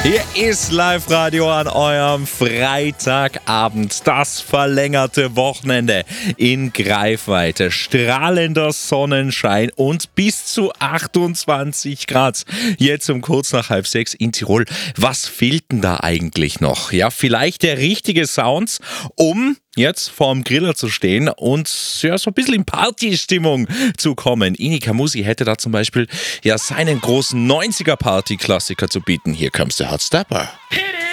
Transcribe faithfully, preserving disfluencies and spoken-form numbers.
Hier ist Live-Radio an eurem Freitagabend. Das verlängerte Wochenende in Greifweite. Strahlender Sonnenschein und bis zu achtundzwanzig Grad. Jetzt um kurz nach halb sechs in Tirol. Was fehlt denn da eigentlich noch? Ja, vielleicht der richtige Sound, um jetzt vorm Griller zu stehen und ja, so ein bisschen in Partystimmung zu kommen. Ini Kamusi hätte da zum Beispiel ja seinen großen neunziger Party-Klassiker zu bieten. Hier comes der Hot Stepper. Hit it!